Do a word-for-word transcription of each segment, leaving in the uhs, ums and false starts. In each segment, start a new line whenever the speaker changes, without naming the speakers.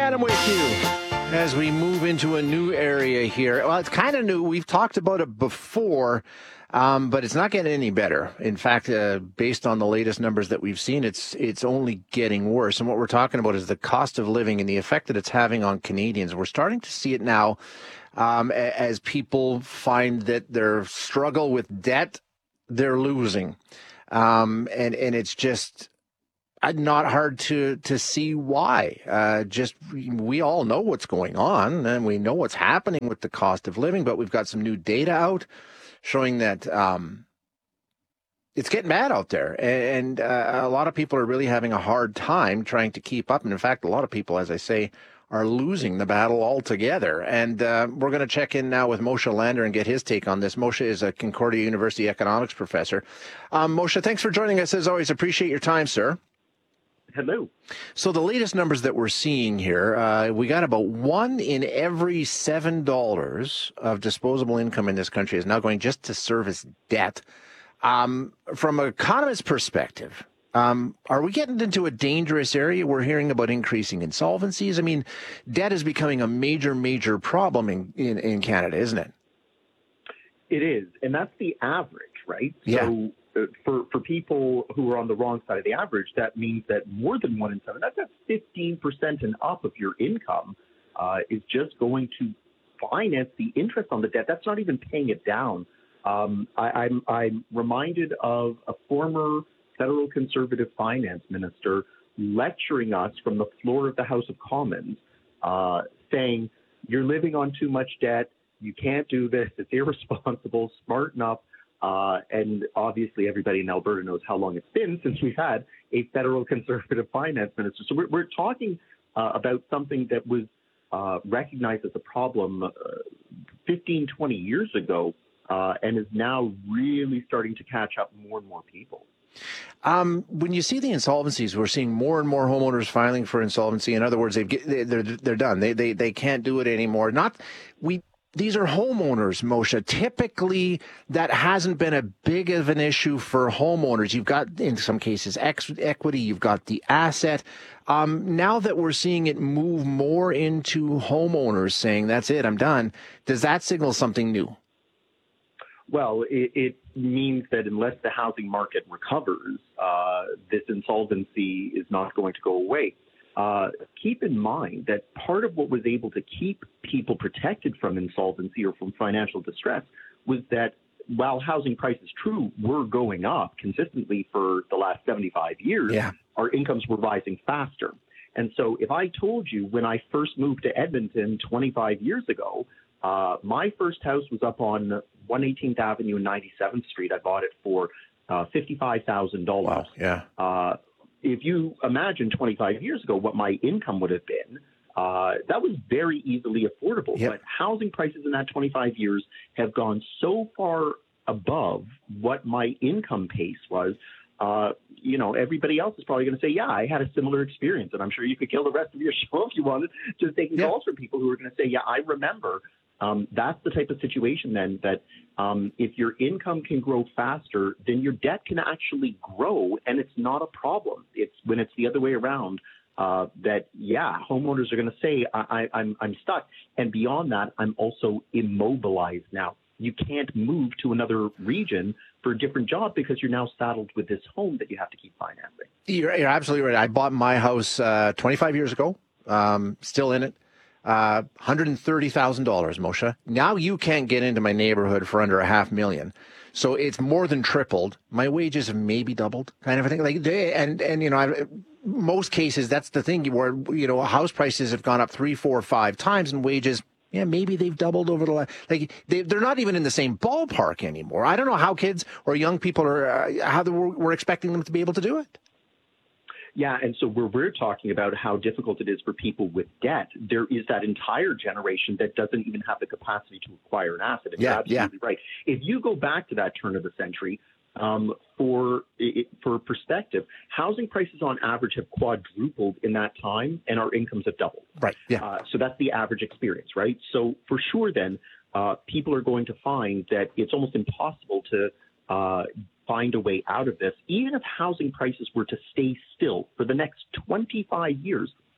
Adam with you as we move into a new area here. Well, it's kind of new. We've talked about it before, um, but it's not getting any better. In fact, uh, based on the latest numbers that we've seen, it's it's only getting worse. And what we're talking about is the cost of living and the effect that it's having on Canadians. We're starting to see it now um, as people find that their struggle with debt, they're losing. Um, and, and it's just not hard to, to see why. Uh, just we all know what's going on and we know what's happening with the cost of living, but we've got some new data out showing that um, it's getting bad out there. And uh, a lot of people are really having a hard time trying to keep up. And in fact, a lot of people, as I say, are losing the battle altogether. And uh, we're going to check in now with Moshe Lander and get his take on this. Moshe is a Concordia University economics professor. Um, Moshe, thanks for joining us as always. Appreciate your time, sir.
Hello.
So the latest numbers that we're seeing here, uh, we got about one in every seven dollars of disposable income in this country is now going just to service debt. Um, from an economist's perspective, um, are we getting into a dangerous area? We're hearing about increasing insolvencies. I mean, debt is becoming a major, major problem in, in, in Canada, isn't it?
It is, and that's the average, right?
Yeah.
So for, for people who are on the wrong side of the average, that means that more than one in seven, that's at fifteen percent and up of your income, uh, is just going to finance the interest on the debt. That's not even paying it down. Um, I, I'm, I'm reminded of a former federal conservative finance minister lecturing us from the floor of the House of Commons, uh, saying, you're living on too much debt. You can't do this. It's irresponsible. Smarten up. Uh, and obviously, everybody in Alberta knows how long it's been since we've had a federal conservative finance minister. So we're, we're talking uh, about something that was uh, recognized as a problem uh, fifteen, twenty years ago uh, and is now really starting to catch up more and more people.
Um, when you see the insolvencies, we're seeing more and more homeowners filing for insolvency. In other words, they've get, they're they're done. They they they can't do it anymore. Not we. These are homeowners, Moshe. Typically, that hasn't been a big of an issue for homeowners. You've got, in some cases, ex- equity. You've got the asset. Um, now that we're seeing it move more into homeowners saying, that's it, I'm done, does that signal something new?
Well, it, it means that unless the housing market recovers, uh, this insolvency is not going to go away. Uh, keep in mind that part of what was able to keep people protected from insolvency or from financial distress was that while housing prices, true, were going up consistently for the last seventy-five years, yeah. our incomes were rising faster. And so if I told you when I first moved to Edmonton twenty-five years ago, uh, my first house was up on one eighteenth Avenue and ninety-seventh Street. I bought it for uh, fifty-five thousand dollars.
Wow, yeah.
Uh, If you imagine twenty-five years ago what my income would have been, uh, that was very easily affordable.
Yep.
But housing prices in that twenty-five years have gone so far above what my income pace was. Uh, you know, everybody else is probably going to say, yeah, I had a similar experience. And I'm sure you could kill the rest of your show if you wanted, just taking
yep.
calls from people who are going to say, yeah, I remember. Um, that's the type of situation then that um, if your income can grow faster, then your debt can actually grow, and it's not a problem. It's when it's the other way around uh, that, yeah, homeowners are going to say, I, I, I'm, I'm stuck. And beyond that, I'm also immobilized now. You can't move to another region for a different job because you're now saddled with this home that you have to keep financing.
You're, you're absolutely right. I bought my house uh, twenty-five years ago, um, still in it. Uh, one hundred thirty thousand dollars, Moshe. Now you can't get into my neighborhood for under a half million. So it's more than tripled. My wages have maybe doubled, kind of a thing. Like, they, and, and, you know, I, most cases, that's the thing where, you know, house prices have gone up three, four, five times and wages, yeah, maybe they've doubled over the last, like, they, they're not even in the same ballpark anymore. I don't know how kids or young people are, uh, how they were, we're expecting them to be able to do it.
Yeah, and so where we're talking about how difficult it is for people with debt, there is that entire generation that doesn't even have the capacity to acquire an asset. And
yeah,
you're absolutely
yeah.
right. If you go back to that turn of the century, um, for for perspective, housing prices on average have quadrupled in that time, and our incomes have doubled.
Right. Yeah.
Uh, so that's the average experience, right? So for sure, then uh, people are going to find that it's almost impossible to uh, find a way out of this. Even if housing prices were to stay still for the next twenty-five years,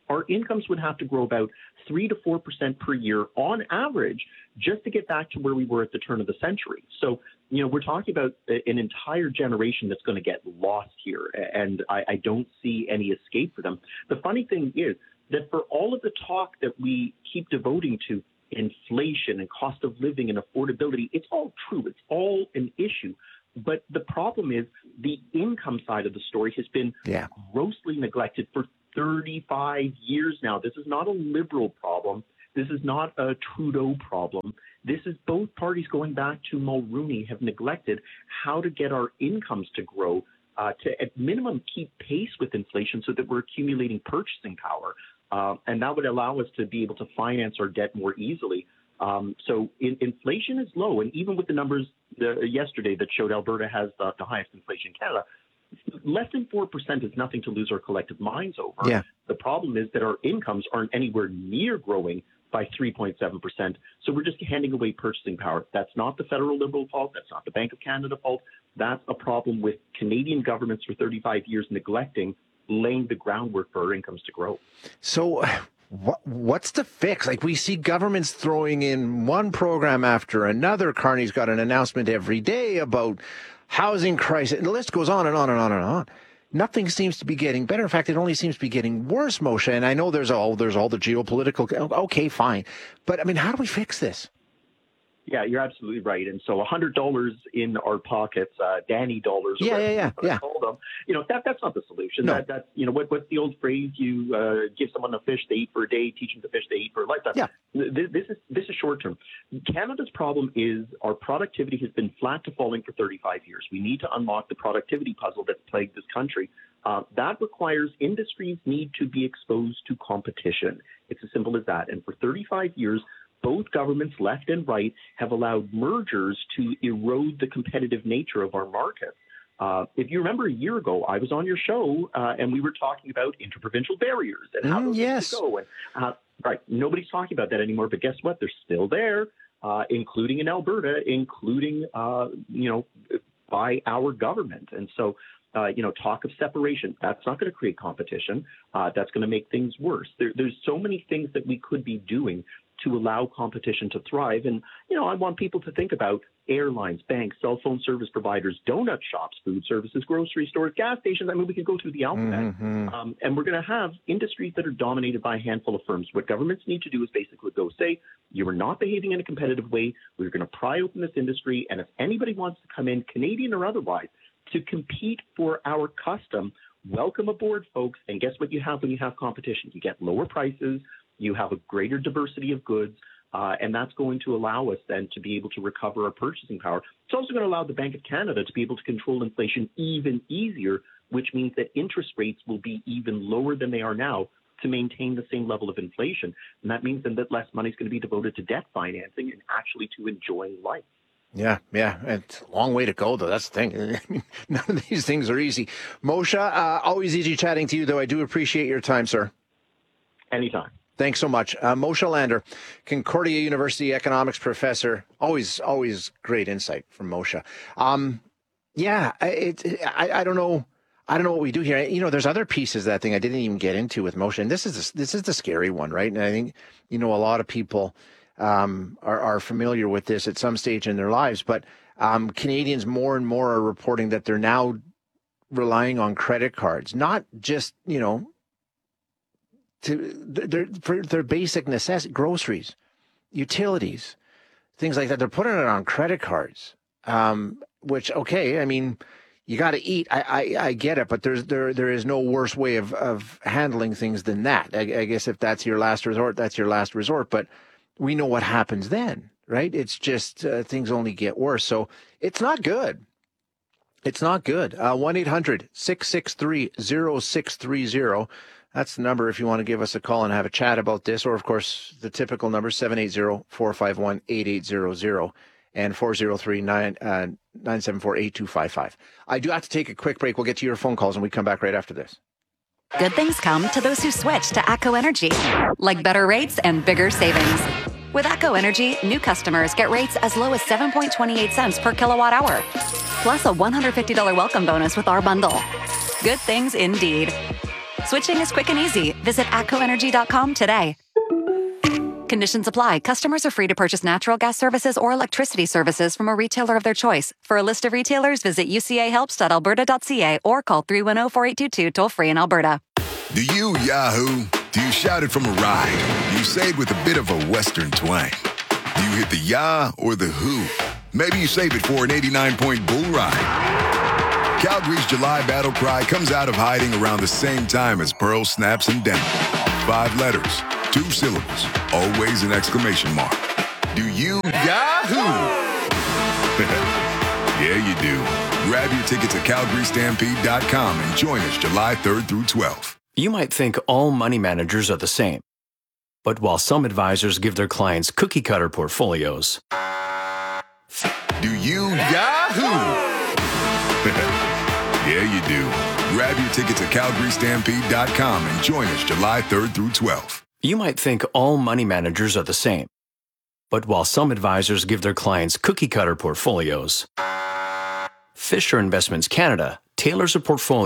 our incomes would have to grow about three to four percent per year on average just to get back to where we were at the turn of the century. So, you know, we're talking about an entire generation that's going to get lost here, and I, I don't see any escape for them. The funny thing is that for all of the talk that we keep devoting to inflation and cost of living and affordability, it's all true. It's all an issue. But the problem is the income side of the story has been
yeah. grossly
neglected for thirty-five years now. This is not a Liberal problem. This is not a Trudeau problem. This is both parties going back to Mulroney have neglected how to get our incomes to grow, uh, to at minimum keep pace with inflation so that we're accumulating purchasing power. Uh, and that would allow us to be able to finance our debt more easily. Um, so in, inflation is low. And even with the numbers the, yesterday that showed Alberta has the, the highest inflation in Canada, less than four percent is nothing to lose our collective minds over.
Yeah.
The problem is that our incomes aren't anywhere near growing by three point seven percent. So we're just handing away purchasing power. That's not the federal Liberal fault. That's not the Bank of Canada fault. That's a problem with Canadian governments for thirty-five years neglecting laying the groundwork for our incomes to grow.
So what, what's the fix? Like, we see governments throwing in one program after another. Carney's got an announcement every day about housing crisis. And the list goes on and on and on and on. Nothing seems to be getting better. In fact, it only seems to be getting worse, Moshe. And I know there's all there's all the geopolitical. Okay, fine. But, I mean, how do we fix this?
Yeah, you're absolutely right. And so one hundred dollars in our pockets, uh, Danny dollars,
yeah, yeah, yeah, yeah.
I call them, you know, that that's not the solution.
No.
That, that's, you know, what, what's the old phrase? You uh, give someone a fish they eat for a day, teach them to fish they eat for a lifetime.
Yeah.
This, this is this is short term. Canada's problem is our productivity has been flat to falling for thirty-five years. We need to unlock the productivity puzzle that's plagued this country. Uh, that requires industries need to be exposed to competition. It's as simple as that. And for thirty-five years, both governments, left and right, have allowed mergers to erode the competitive nature of our market. Uh, if you remember a year ago, I was on your show uh, and we were talking about interprovincial barriers and how
mm,
those
yes.
go. And, uh, right, nobody's talking about that anymore, but guess what? They're still there, uh, including in Alberta, including, uh, you know, by our government. And so, uh, you know, talk of separation, that's not going to create competition. Uh, that's going to make things worse. There, there's so many things that we could be doing to allow competition to thrive. And, you know, I want people to think about airlines, banks, cell phone service providers, donut shops, food services, grocery stores, gas stations. I mean, we could go through the alphabet.
Mm-hmm.
Um, and we're going to have industries that are dominated by a handful of firms. What governments need to do is basically go say, you are not behaving in a competitive way. We're going to pry open this industry. And if anybody wants to come in, Canadian or otherwise, to compete for our custom, welcome aboard, folks. And guess what you have when you have competition? You get lower prices. You have a greater diversity of goods, uh, and that's going to allow us then to be able to recover our purchasing power. It's also going to allow the Bank of Canada to be able to control inflation even easier, which means that interest rates will be even lower than they are now to maintain the same level of inflation. And that means then that less money is going to be devoted to debt financing and actually to enjoying life.
Yeah, yeah. It's a long way to go, though. That's the thing. I mean, none of these things are easy. Moshe, uh, always easy chatting to you, though. I do appreciate your time, sir.
Anytime.
Thanks so much. Uh, Moshe Lander, Concordia University economics professor. Always, always great insight from Moshe. Um, yeah, it, it, I, I don't know. I don't know what we do here. You know, there's other pieces of that thing I didn't even get into with Moshe. And this is, this is the scary one, right? And I think, you know, a lot of people um, are, are familiar with this at some stage in their lives. But um, Canadians more and more are reporting that they're now relying on credit cards, not just, you know, to their for their basic necessities, groceries, utilities, things like that. They're putting it on credit cards, um, which, okay, I mean, you got to eat. I, I, I get it, but there's there there is no worse way of, of handling things than that. I, I guess if that's your last resort, that's your last resort. But we know what happens then, right? It's just uh, things only get worse. So it's not good. It's not good. Uh, one eight hundred six six three oh six three oh. That's the number if you want to give us a call and have a chat about this. Or, of course, the typical number, seven eight zero, four five one, eight eight zero zero and four zero three, nine seven four, eight two five five. I do have to take a quick break. We'll get to your phone calls and we come back right after this.
Good things come to those who switch to ATCO Energy, like better rates and bigger savings. With ATCO Energy, new customers get rates as low as seven point two eight cents per kilowatt hour, plus a one hundred fifty dollars welcome bonus with our bundle. Good things indeed. Switching is quick and easy. Visit atco energy dot com today. Conditions apply. Customers are free to purchase natural gas services or electricity services from a retailer of their choice. For a list of retailers, visit u c a helps dot alberta dot c a or call three one zero, four eight two two toll free in Alberta.
Do you Yahoo? Do you shout it from a ride? Do you say it with a bit of a Western twang? Do you hit the Yah or the Who? Maybe you save it for an eighty-nine point bull ride. Calgary's July battle cry comes out of hiding around the same time as Pearl snaps and Denver. Five letters, two syllables, always an exclamation mark. Do you Yahoo? Yeah, you do. Grab your tickets at calgary stampede dot com and join us July third through twelfth.
You might think all money managers are the same. But while some advisors give their clients cookie-cutter portfolios,
do you Yahoo? Yeah, you do. Grab your tickets at calgary stampede dot com and join us July third through twelfth.
You might think all money managers are the same. But while some advisors give their clients cookie-cutter portfolios, Fisher Investments Canada tailors a portfolio